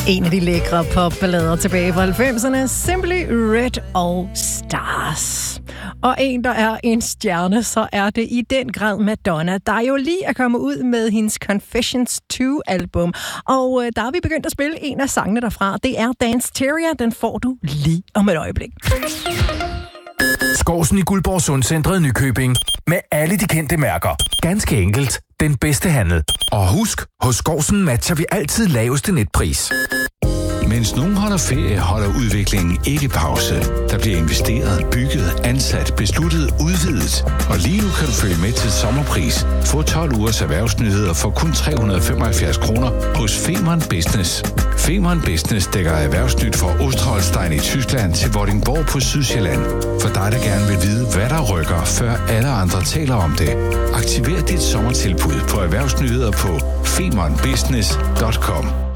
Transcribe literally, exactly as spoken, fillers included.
En af de lækre popballader tilbage fra halvfemserne, Simply Red All Stars. Og en, der er en stjerne, så er det i den grad Madonna, der jo lige er kommet ud med hendes Confessions to-album. Og øh, der er vi begyndt at spille en af sangene derfra. Det er Danceteria, den får du lige om et øjeblik. Skovsen i Guldborg Sundcentret Nykøbing. Med alle de kendte mærker. Ganske enkelt. Den bedste handel. Og husk, hos Skovsen matcher vi altid laveste netpris. Mens nogen holder ferie, holder udviklingen ikke pause. Der bliver investeret, bygget, ansat, besluttet, udvidet. Og lige nu kan du følge med til sommerpris. Få tolv ugers erhvervsnyheder for kun tre hundrede og femoghalvfjerds kroner hos Femern Business. Femern Business dækker erhvervsnyt fra Osterholstein i Tyskland til Vordingborg på Sydsjælland. For dig, der gerne vil vide, hvad der rykker, før alle andre taler om det. Aktiver dit sommertilbud på erhvervsnyheder på femern business punktum com.